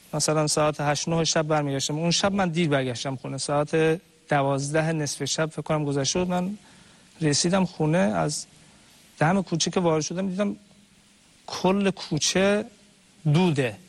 مثلا ساعت 8-9 شب برمیگشتم. اون شب من دیر برگشتم خونه، ساعت 12 نصف شب فکر کنم گذشته بود. من رسیدم خونه، از دم کوچه که وارد شدم دیدم کل کوچه دوده.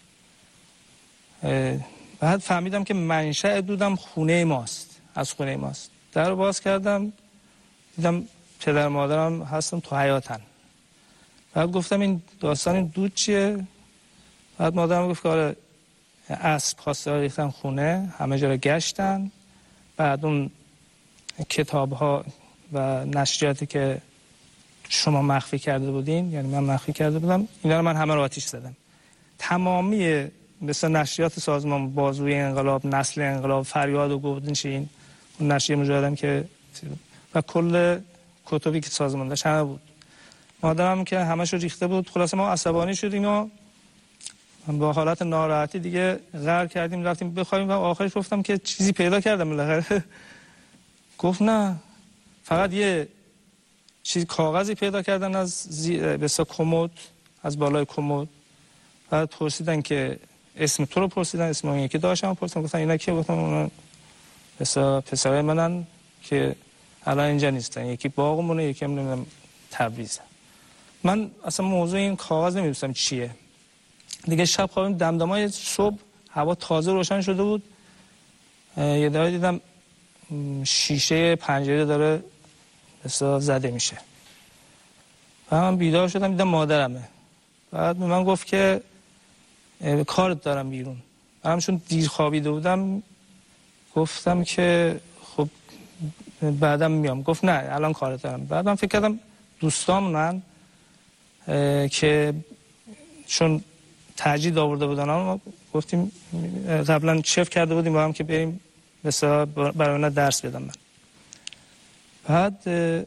بعد فهمیدم که منشأ دودم خونه ماست، از خونه ماست. در رو باز کردم دیدم پدر مادرم هستم تو حیاتن. بعد گفتم این داستان این دود چیه؟ بعد مادرم گفت که آره اسب خواسته ریختن خونه، همه جا رو گشتن، بعد اون کتاب ها و نشریاتی که شما مخفی کرده بودین، یعنی من مخفی کرده بودم، اینا رو من همه رو آتیش زدم. تمامی مثل نشریات سازمان، بازوی انقلاب، نسل انقلاب، فریاد و گودنشین، اون نشریه مجاهدین که و کل کتبی که سازمان داشت همه بود. مادرم که همشو ریخته بود. خلاصه ما عصبانی شدیم و با حالت ناراحتی دیگه قرار کردیم رفتیم بخوایم و آخرش گفتم که چیزی پیدا کردم بالاخره. گفت نه، فقط یه چیز کاغذی پیدا کردن از بسا کمد، از بالای کمد. بعد پرسیدن که اسم تو رو پرسیدن، اسم اون یکی داشتم پرسیدن، گفتن اینا کیه؟ گفتم اونا بسا پسرای منن که الان اینجا نیستن، یکی باغمونه، یکی هم نمیدونم تبریزه. من اصلا موضوع این کاغذ نمیدونستم چیه. دیگه شب خوابیم، دمدمای صبح هوا تازه روشن شده بود، یه دفعه دیدم شیشه پنجره داره بسا زده میشه. من بیدار شدم دیدم مادرمه. بعد به من گفت که کارت دارم بیرون. من چون دیر خوابیده بودم گفتم که خب بعدم میام. گفت نه الان کارت دارم. بعد من فکر کردم دوستامونن که چون تجدید آورده بودن، ما گفتیم قبلا شف کرده بودیم با هم که بریم مثلا برای اونا درس بدم. من بعد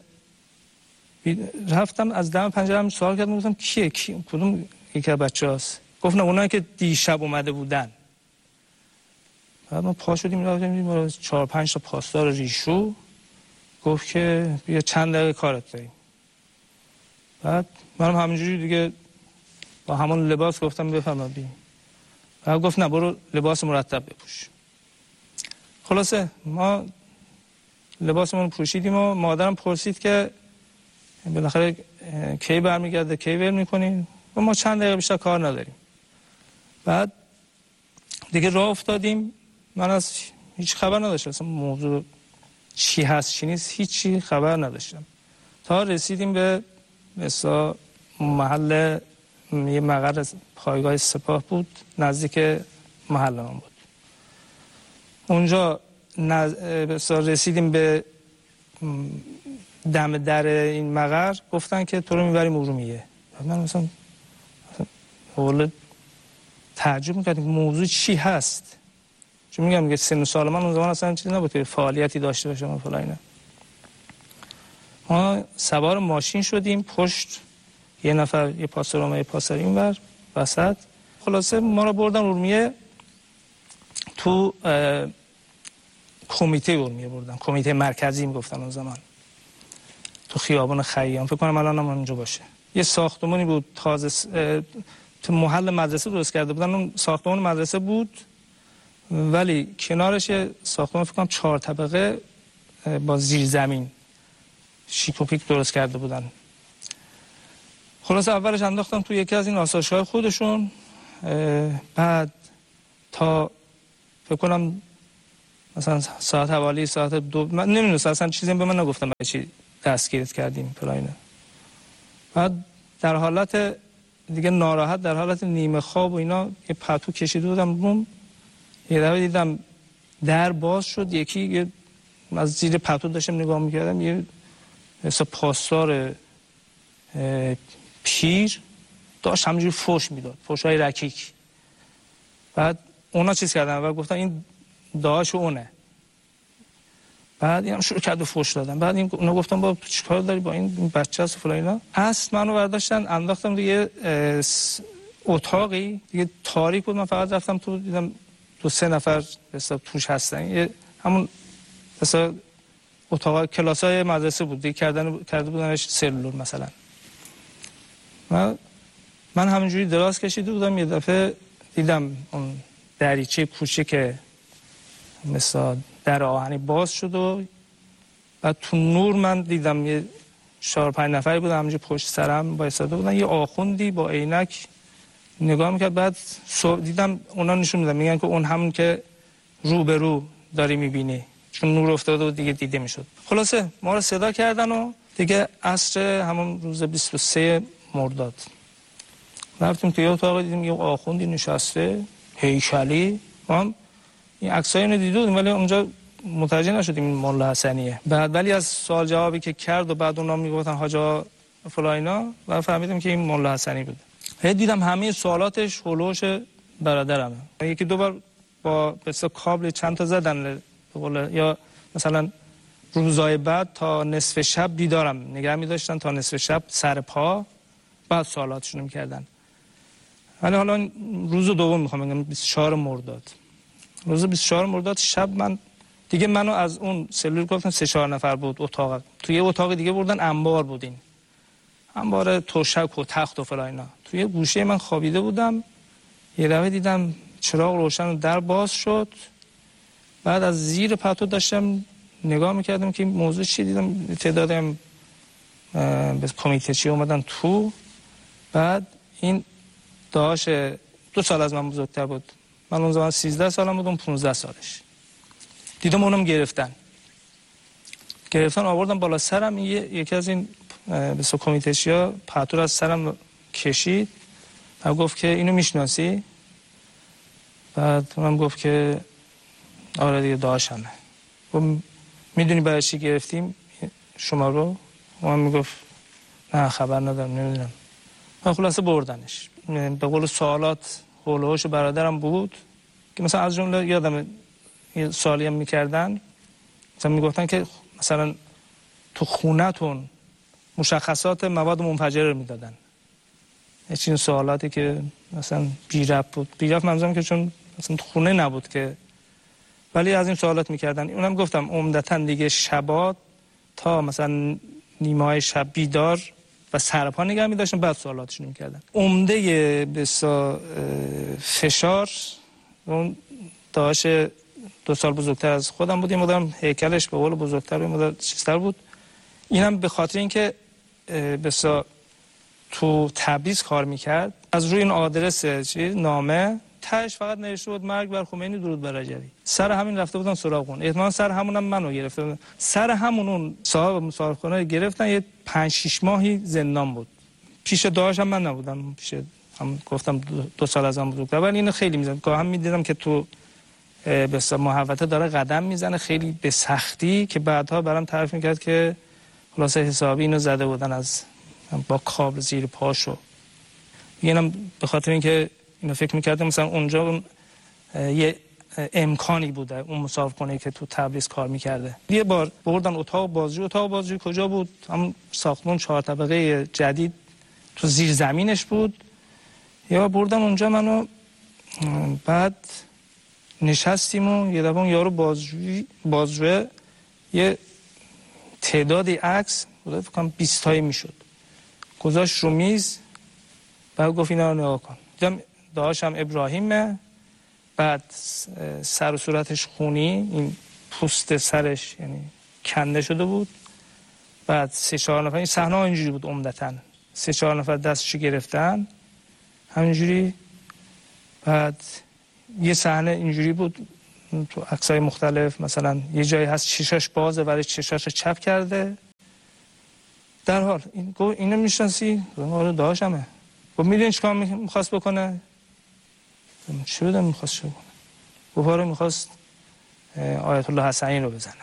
رفتم از دم پنجره‌ام سوال کردم، گفتم کیه؟ کدوم یکی از بچه‌هاست؟ گفت نه اونایی که دیشب اومده بودن. بعد ما پا شدیم رفتیم 4-5 تا پاسدار ریشو. گفت که بیا چند دقیقه کارت داریم. بعد منم همینجوری دیگه با همون لباس گفتم بفرما بیم. بعد گفت نه برو لباس مرتب بپوش. خلاصه ما لباسمون پوشیدیم و مادرم پرسید که بالاخره کی برمیگرده، کی ول میکنین؟ و ما چند دقیقه بیشتر کار نداریم. بعد دیگه راه افتادیم. من از هیچ خبر نداشتم، اصلا موضوع چی هست چی نیست هیچی خبر نداشتم تا رسیدیم به مثلا محل یه مقر پایگاه سپاه بود نزدیک محل من بود. اونجا رسیدیم به دم در این مقر. گفتن که تو رو میبریم ارومیه. من مثلا اول تعجب میکردم موضوع چی هست، چون میگم که سن و سال من اون زمان اصلا چیزی نبود که فعالیتی داشته باشم و فلان اینا. ما سوار ماشین شدیم، پشت یه نفر یه پاسدار یه پاسدار اینور وسط. خلاصه ما رو بردن ارومیه. تو کمیته ارومیه بردن، کمیته مرکزی میگفتن اون زمان، تو خیابان خیام فکر کنم الان هم اونجا باشه. یه ساختمانی بود تازه تو محل مدرسه درست کرده بودن. اون ساختمان مدرسه بود ولی کنارش ساختمان فکر کنم 4 طبقه با زیر زمین شیک و پیک درست کرده بودن. خلاص اولش انداختم تو یکی از این آسایش‌های خودشون. بعد تا فکر کنم مثلا ساعت حوالی ساعت 2 من نمیدونستم اصلا چیزی به من نگفتم برای چی دستگیرت کردیم فلان. بعد در حالت دیگه ناراحت، در حالت نیمه خواب و اینا یه پتو کشیده بودم روم. یه دفعه دیدم در باز شد، یکی از زیر پتو داشتم نگاه میکردم، یه مثلا پاسدار پیر داشت همینجوری فوش میداد، فوشای رکیک. بعد اونا چیز کردن و گفتن این داعش اونه. بعد اینم شروع کرد به فوش دادن. بعد اونا گفتن با تو چیکار داری با این بچه است فلان اینا. اصل منو برداشتن انداختم دیگه اتاقی دیگه تاریک بود. من فقط رفتم تو دیدم 2-3 نفر حساب توش هستن. همون مثلا اتاق کلاسای مدرسه بود دیگه، کرده بودنش سلول مثلا. من همینجوری دراز کشیده بودم. یه دفعه دیدم اون دریچه کوچیک مثلا در آهنی باز شد و بعد تو نور من دیدم یه 4-5 نفری بودن همینجا پشت سرم وایساده بودن، یه آخوندی با عینک نگاه میکرد. بعد دیدم اونا نشون میدن، میگن که اون همون که رو به رو داری میبینی، چون نور افتاده و دیگه دیده میشد. خلاصه ما رو صدا کردن و دیگه عصر همون روز 23 مرداد رفتیم توی اتاق، دیدیم یه آخوندی نشسته هیکلی. ما هم این عکسایی رو دیدیم ولی اونجا متوجه نشدیم این مولا حسنیه. بعد ولی از سوال جوابی که کرد و بعد اونا میگفتن حاجا فلاینا و فهمیدیم که این مولا حسنی بود. دیدم همه سوالاتش هولوش برادرمه. یکی دو بار با مثلا کابل چند تا زدن یا مثلا روزای بعد تا نصف شب بیدارم نگه می‌داشتن تا نصف شب سر پا، بعد سوالاتشون می‌کردن. ولی حالا روز دوم میخوام بگم 24 مرداد. روز 24 مرداد شب من دیگه منو از اون سلول گفتن 3-4 نفر بود اتاق، توی اتاق دیگه بردن، انبار بودین، انبار توشک و تخت و فلا اینا. توی گوشه من خوابیده بودم، یه دفعه دیدم چراغ روشن و در باز شد. بعد از زیر پتو داشتم نگاه میکردم که این موضوع چی، دیدم تعدادم به کمیته چی اومدن تو. بعد این داش 2 سال از من بزرگتر بود، من اون زمان 13 سالم بودم، 15 سالش. دیدم اونم گرفتن آوردم بالا سرم. یکی از این به کمیته‌چیا پتو از سرم کشید و گفت که اینو میشناسی؟ بعد من گفت که آره دیگه داشتمه. گفت میدونی برای چی گرفتیم شما رو؟ من میگفت نه خبر ندارم، نمیدونم. خلاصه بردنش. به قول سوالات هولوش برادرم بود که مثلا از جمله یادم یه سوالی هم میکردن، مثلا میگفتن که مثلا تو خونه‌تون مشخصات مواد منفجره رو میدادن. این سوالاتی که مثلا بی ربط بود. بی ربط منظورم که چون مثلا تو خونه نبود که، ولی از این سوالات میکردن. اونم گفتم عمدتاً دیگه شبات تا مثلا نیمه‌های شب بیدار و سرپا نگه می‌داشتن، بعد سوالاتشون میکردن. عمده بسا فشار اون داش 2 سال بزرگتر از خودم بود، یه مدام هیکلش به قول بزرگتر و مدام چیزتر بود. اینم به خاطر اینکه بسا تو تبریز کار میکرد، از روی این آدرس نامه تاش فقط نوشته بود مرگ بر خمینی درود بر رجبی. سر همین رفته بودن سراغ اون، احتمالاً سر همونم منو گرفته بودن، سر همون اون صاحب مصاحبه‌خانه گرفتن. یه 5-6 ماهی زندان بود. پیش داشتم من نبودم، پیش هم گفتم 2 سال ازم بزرگتر، ولی اینو خیلی میزنم که هم میدیدم که تو به محوطه داره قدم میزنه خیلی به سختی، که بعدها برام تعریف میکرد که خلاصه حسابی اینو زده بودن از با کابل زیر پاشو. اینم به خاطر اینکه اینو فکر میکردم مثلا اونجا اون یه امکانی بوده اون مصاحبه‌خانه‌ای که تو تبریز کار میکرده. یه بار بردن اتاق بازجویی کجا بود؟ همون ساختمون 4 طبقه جدید تو زیر زمینش بود. یا بردن اونجا منو، بعد نشستیم و یه دفعه اون یارو بازجوی یه تعدادی عکس بوده، فکر کنم 20 تایی میشد، گذاشت رو میز. بعد گفت اینا رو نگاه کن. دیدم داشتم ابراهیمه، بعد سر و صورتش خونی، این پوست سرش یعنی کنده شده بود. بعد 3-4 نفر، این صحنه اینجوری بود عمدتاً، 3-4 نفر دستشو گرفتن همینجوری. بعد یه صحنه اینجوری بود تو عکسای مختلف، مثلا یه جایی هست چشاش بازه ولی چشاشو چپ کرده. در حال این گفت اینو میشناسی؟ آره داشتمه. گفت میدونی چیکار میخواست بکنه؟ چی بدم میخواست چه بکنه؟ گفت آره میخواست آیت الله حسنی رو بزنه.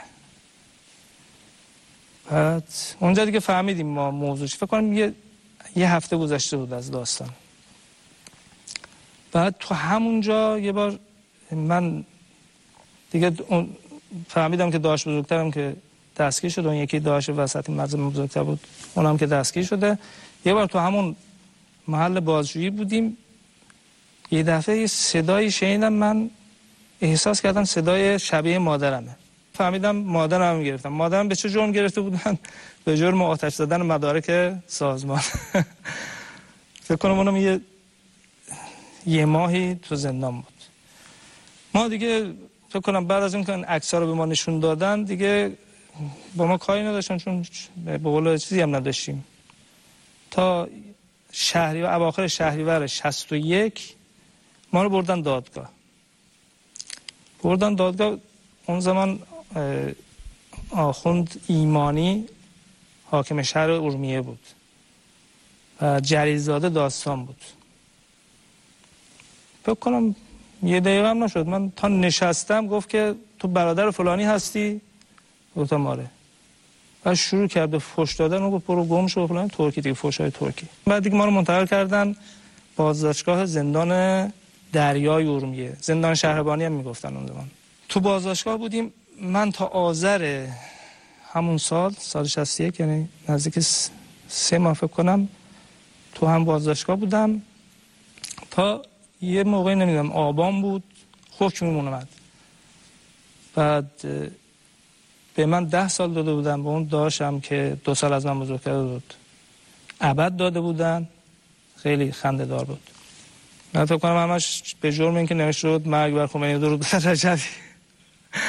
بعد اونجا دیگه فهمیدیم ما موضوع چی. فکر کنم یه هفته گذشته بود از داستان. بعد تو همونجا یه بار من دیگه فهمیدم که داش بزرگترم که دستگیر شده، اون یکی داش وسطی مرزم بزرگتر بود اونم که دستگیر شده. یه بار تو همون محل بازجویی بودیم، یه دفعه یه صدایی شنیدم، من احساس کردم صدای شبیه مادرمه. فهمیدم مادرم گرفتم. مادرم به چه جرم گرفته بودن؟ به جرم آتش زدن مدارک سازمان. فکر کنم اونم 1 ماهی تو زندان بود. ما دیگه فکر کنم بعد از اون که عکس‌ها رو به ما نشون دادن دیگه با ما کاری نداشتن، چون به قول چیزی هم نداشتیم. تا اواخر شهریور 61 ما رو بردن دادگاه. اون زمان آخوند ایمانی حاکم شهر ارومیه بود و جلیل‌زاده داستان بود. فکر کنم 1 دقیقه هم نشد من تا نشستم گفت که تو برادر فلانی هستی؟ گفتم آره. و شروع کرد به فحش دادن. و گفت برو گم شو فلان ترکی دیگه، فحشای ترکی. بعد دیگه ما رو منتقل کردن بازداشتگاه زندان دریای ارومیه، زندان شهربانی هم میگفتن اون زمان. تو بازداشتگاه بودیم. من تا آذر همون سال 61 یعنی نزدیک 3 ماه فکر کنم تو هم بازداشتگاه بودم تا یه موقعی نمیدونم آبان بود حکممون اومد. بعد به من 10 سال داده بودن، به اون داشتم که 2 سال از من بزرگتر بود ابد داده بودن. خیلی خنده دار بود. من فکر کنم همش به جرم اینکه نوشته بود مرگ بر خمینی درود بر رجبی.